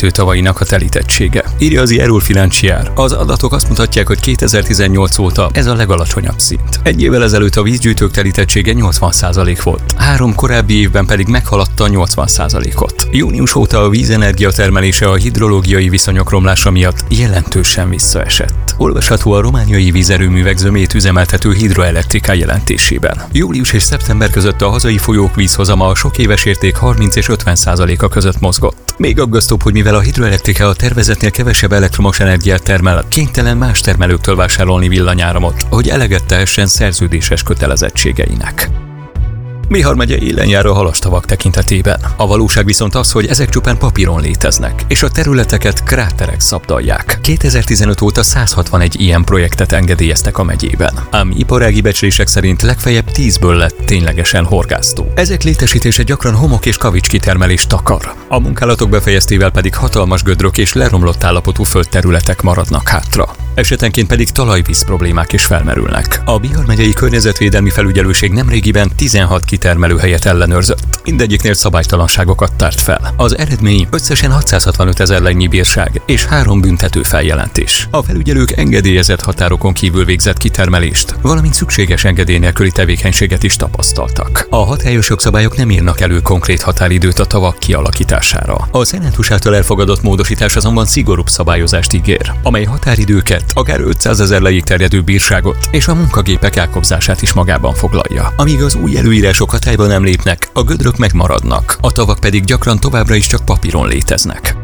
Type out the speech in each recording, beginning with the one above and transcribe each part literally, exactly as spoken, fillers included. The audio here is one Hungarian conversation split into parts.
kifizető tavainak a telítettsége. Írja az Ierul Financiar. Az adatok azt mutatják, hogy kétezer-tizennyolc óta ez a legalacsonyabb szint. Egy évvel ezelőtt a vízgyűjtők telítettsége nyolcvan százalék volt, három korábbi évben pedig meghaladta a nyolcvan százalékot. Június óta a vízenergia termelése a hidrológiai viszonyok romlása miatt jelentősen visszaesett. Olvasható a romániai vízerőművek zömét üzemeltető Hidroelectrica jelentésében. Július és szeptember között a hazai folyók vízhozama a sok éves érték harminc és ötven százaléka között mozgott. Még aggasztóbb, hogy mivel a Hidroelectrica a tervezetnél kevesebb elektromos energiát termel, kénytelen más termelőktől vásárolni villanyáramot, hogy eleget tehessen szerződéses kötelezettségeinek. Bihar megye élen jár a halastavak tekintetében. A valóság viszont az, hogy ezek csupán papíron léteznek, és a területeket kráterek szabdalják. kétezer-tizenöt óta száz hatvanegy ilyen projektet engedélyeztek a megyében, ám iparági becslések szerint legfeljebb tízből lett ténylegesen horgásztó. Ezek létesítése gyakran homok és kavics kitermelést takar. A munkálatok befejeztével pedig hatalmas gödrök és leromlott állapotú földterületek maradnak hátra. Esetenként pedig talajvíz problémák is felmerülnek. A Bihar megyei környezetvédelmi felügyelőség nemrégiben tizenhat kitermelőhelyet ellenőrzött. Mindegyiknél szabálytalanságokat tárt fel. Az eredmény összesen hatszázhatvanöt ezerlennyi bírság és három büntető feljelentés. A felügyelők engedélyezett határokon kívül végzett kitermelést, valamint szükséges engedély nélküli tevékenységet is tapasztaltak. A hatályos jogszabályok nem írnak elő konkrét határidőt a tavak kialakítására. A szenátus által elfogadott módosítás azonban szigorúbb szabályozást ígér, amely határidőket, akár ötszázezer lejéig terjedő bírságot és a munkagépek elkobzását is magában foglalja. Amíg az új előírások hatályba nem lépnek, a gödrök megmaradnak, a tavak pedig gyakran továbbra is csak papíron léteznek.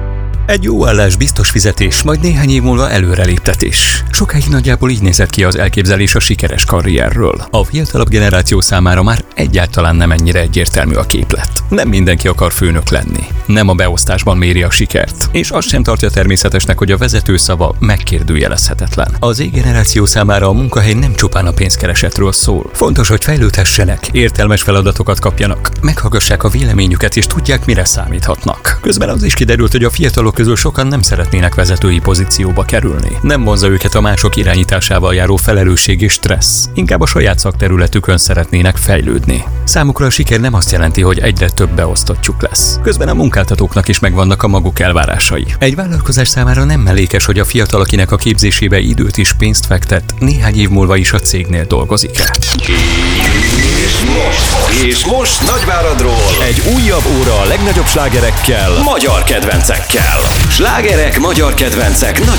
Egy jó állás, biztos fizetés, majd néhány év múlva előreléptetés. Sokáig nagyjából így nézett ki az elképzelés a sikeres karrierről. A fiatalabb generáció számára már egyáltalán nem ennyire egyértelmű a képlet. Nem mindenki akar főnök lenni. Nem a beosztásban méri a sikert. És azt sem tartja természetesnek, hogy a vezető szava megkérdőjelezhetetlen. Az Z-generáció számára a munkahely nem csupán a pénzkeresetről szól. Fontos, hogy fejlődhessenek, értelmes feladatokat kapjanak, meghallgassák a véleményüket és tudják, mire számíthatnak. Közben az is kiderült, hogy a fiatalok közül sokan nem szeretnének vezetői pozícióba kerülni. Nem vonza őket a mások irányításával járó felelősség és stressz. Inkább a saját szakterületükön szeretnének fejlődni. Számukra a siker nem azt jelenti, hogy egyre több beosztottjuk lesz. Közben a munkáltatóknak is megvannak a maguk elvárásai. Egy vállalkozás számára nem mellékes, hogy a fiatal, akinek a képzésébe időt és pénzt fektet, néhány év múlva is a cégnél dolgozik-e. És most, és most Nagyváradról egy újabb óra a legnagyobb slágerekkel, magyar kedvencekkel. Slágerek, magyar kedvencek, nagy